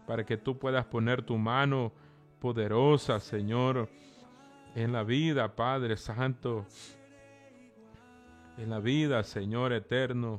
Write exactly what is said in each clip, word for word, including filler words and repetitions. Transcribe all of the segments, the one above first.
para que tú puedas poner tu mano poderosa, Señor, en la vida, Padre Santo, en la vida, Señor eterno.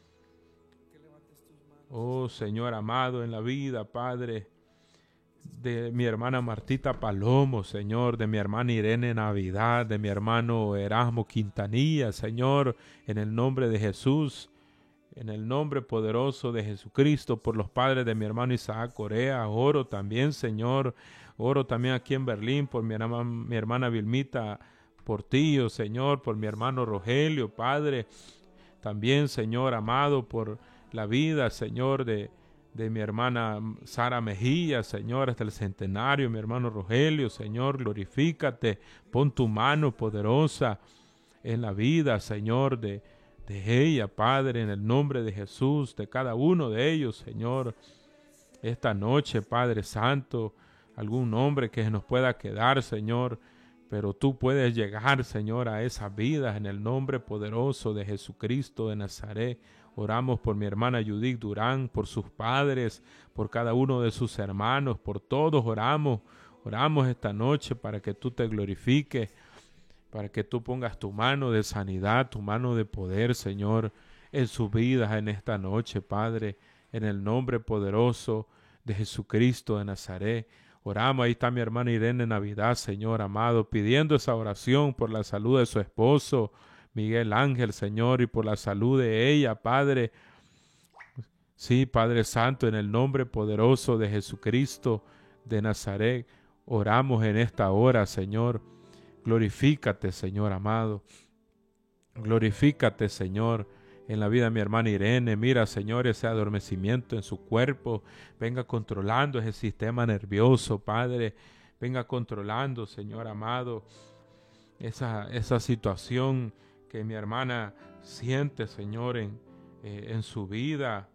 Oh, Señor amado, en la vida, Padre, de mi hermana Martita Palomo, Señor, de mi hermana Irene Navidad, de mi hermano Erasmo Quintanilla, Señor, en el nombre de Jesús, en el nombre poderoso de Jesucristo, por los padres de mi hermano Isaac Corea, oro también, Señor, oro también aquí en Berlín, por mi hermana, mi hermana Vilmita Portillo, Señor, por mi hermano Rogelio, Padre, también, Señor amado, por la vida, Señor, de de mi hermana Sara Mejía, Señor, hasta el centenario, mi hermano Rogelio, Señor, glorifícate, pon tu mano poderosa en la vida, Señor, de, de ella, Padre, en el nombre de Jesús, de cada uno de ellos, Señor, esta noche, Padre Santo, algún nombre que nos pueda quedar, Señor, pero tú puedes llegar, Señor, a esas vidas en el nombre poderoso de Jesucristo de Nazaret. Oramos por mi hermana Judith Durán, por sus padres, por cada uno de sus hermanos, por todos oramos. Oramos esta noche para que tú te glorifiques, para que tú pongas tu mano de sanidad, tu mano de poder, Señor, en sus vidas en esta noche, Padre, en el nombre poderoso de Jesucristo de Nazaret. Oramos, ahí está mi hermana Irene Navidad, Señor amado, pidiendo esa oración por la salud de su esposo, Miguel Ángel, Señor, y por la salud de ella, Padre. Sí, Padre Santo, en el nombre poderoso de Jesucristo de Nazaret, oramos en esta hora, Señor. Glorifícate, Señor amado. Glorifícate, Señor, en la vida de mi hermana Irene. Mira, Señor, ese adormecimiento en su cuerpo. Venga controlando ese sistema nervioso, Padre. Venga controlando, Señor amado, esa, esa situación que mi hermana siente, Señor, en, eh, en su vida.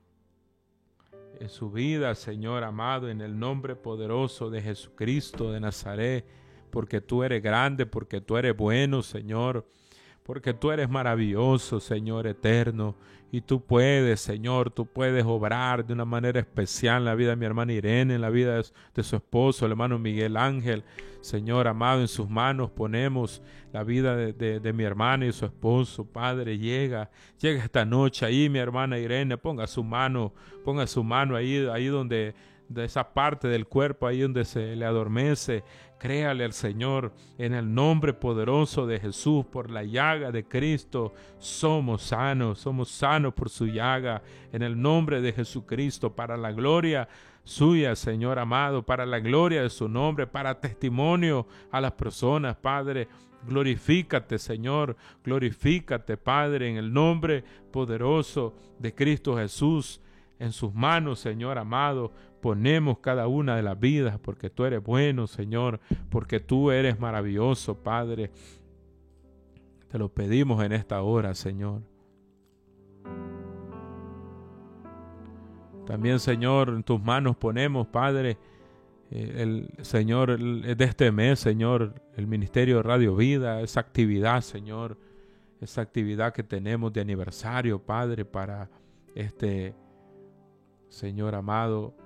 En su vida, Señor amado, en el nombre poderoso de Jesucristo de Nazaret. Porque tú eres grande, porque tú eres bueno, Señor. Porque tú eres maravilloso, Señor eterno, y tú puedes, Señor, tú puedes obrar de una manera especial en la vida de mi hermana Irene, en la vida de, de su esposo, el hermano Miguel Ángel. Señor amado, en sus manos ponemos la vida de, de, de mi hermana y su esposo. Padre, llega, llega esta noche ahí, mi hermana Irene, ponga su mano, ponga su mano ahí, ahí donde, de esa parte del cuerpo, ahí donde se le adormece. Créale al Señor, en el nombre poderoso de Jesús, por la llaga de Cristo, somos sanos, somos sanos por su llaga, en el nombre de Jesucristo, para la gloria suya, Señor amado, para la gloria de su nombre, para testimonio a las personas, Padre. Glorifícate, Señor, glorifícate, Padre, en el nombre poderoso de Cristo Jesús. En sus manos, Señor amado, ponemos cada una de las vidas, porque tú eres bueno, Señor, porque tú eres maravilloso, Padre. Te lo pedimos en esta hora, Señor. También, Señor, en tus manos ponemos, Padre, el Señor, el, de este mes, Señor, el Ministerio de Radio Vida, esa actividad, Señor, esa actividad que tenemos de aniversario, Padre, para este, Señor amado,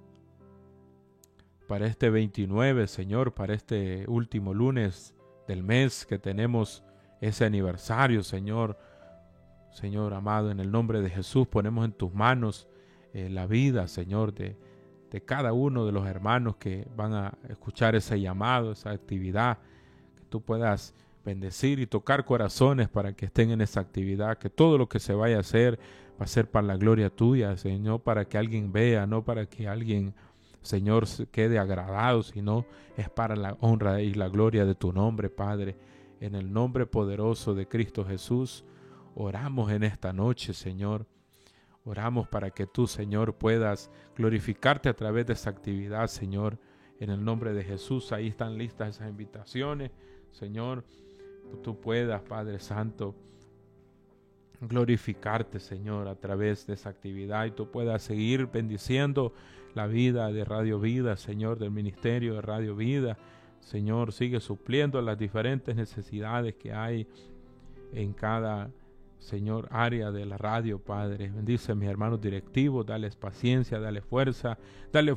para este veintinueve, Señor, para este último lunes del mes que tenemos ese aniversario, Señor. Señor amado, en el nombre de Jesús ponemos en tus manos eh, la vida, Señor, de, de cada uno de los hermanos que van a escuchar ese llamado, esa actividad, que tú puedas bendecir y tocar corazones para que estén en esa actividad, que todo lo que se vaya a hacer va a ser para la gloria tuya, Señor, para que alguien vea, no para que alguien, Señor, se quede agradado, sino es para la honra y la gloria de tu nombre, Padre. En el nombre poderoso de Cristo Jesús, oramos en esta noche, Señor. Oramos para que tú, Señor, puedas glorificarte a través de esta actividad, Señor. En el nombre de Jesús, ahí están listas esas invitaciones, Señor. Que tú puedas, Padre Santo, glorificarte, Señor, a través de esa actividad, y tú puedas seguir bendiciendo la vida de Radio Vida, Señor, del ministerio de Radio Vida. Señor, sigue supliendo las diferentes necesidades que hay en cada, Señor, área de la radio, Padre. Bendice a mis hermanos directivos, dales paciencia, dale fuerza, dale